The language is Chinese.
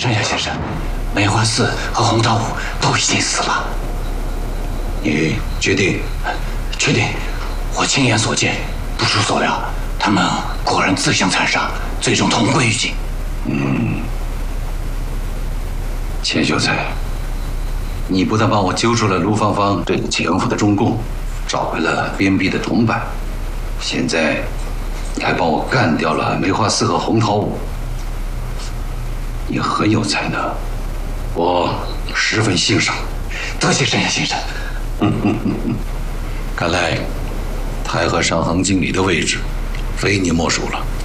山下先生，梅花四和洪道武都已经死了。 你确定？ 确定，我亲眼所见，不出所料，他们果然自相残杀，最终同归于尽。 钱秀才，你不但帮我揪出了卢芳芳这个情妇的中共，找回了边壁的铜板，现在你还帮我干掉了梅花四和洪桃武，你很有才能，我十分欣赏。 多谢山下先生。 看来太和商行经理的位置非你莫属了。